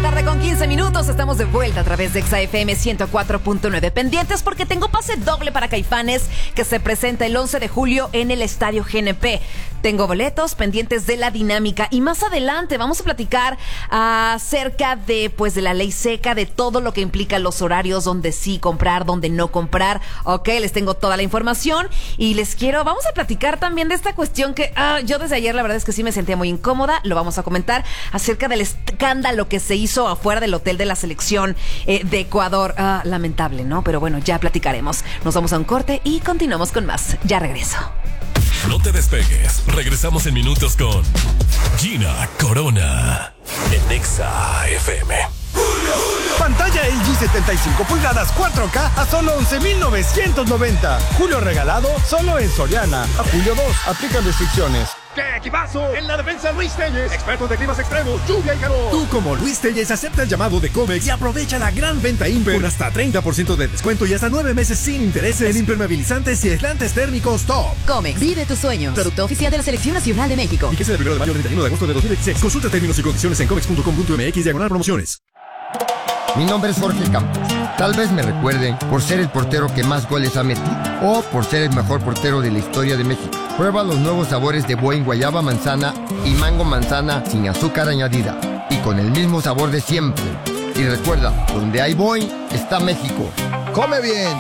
tarde con 15 minutos. Estamos de vuelta a través de XAFM 104.9. Pendientes porque tengo pase doble para Caifanes, que se presenta el 11 de julio en el Estadio GNP. Tengo boletos pendientes de la dinámica. Y más adelante vamos a platicar acerca de la ley seca, de todo lo que implica los horarios, donde sí comprar, donde no comprar. Ok, les tengo toda la información. Y vamos a platicar también de esta cuestión que yo desde ayer la verdad es que sí me sentía muy incómoda. Lo vamos a comentar acerca del escándalo que se hizo afuera del hotel de la selección de Ecuador. Lamentable, ¿no? Pero bueno, ya platicaremos. Nos vamos a un corte y continuamos con más. Ya regreso. No te despegues. Regresamos en minutos con Gina Corona en XAFM. Pantalla LG 75 pulgadas 4K a solo 11,990. Julio regalado solo en Soriana. A julio 2. Aplican restricciones. ¡Qué equipazo! En la defensa Luis Telles, expertos de climas extremos, lluvia y calor. Tú como Luis Telles acepta el llamado de Comex y aprovecha la gran venta Imper con hasta 30% de descuento y hasta 9 meses sin intereses en impermeabilizantes y aislantes térmicos top. Comex, vive tus sueños. Producto oficial de la Selección Nacional de México. Fíjese del 1 de mayo al 31 de agosto de 2016. Consulta términos y condiciones en comex.com.mx/promociones. Mi nombre es Jorge Campos. Tal vez me recuerden por ser el portero que más goles ha metido o por ser el mejor portero de la historia de México. Prueba los nuevos sabores de Boing guayaba manzana y mango manzana sin azúcar añadida y con el mismo sabor de siempre. Y recuerda, donde hay Boing está México. Come bien,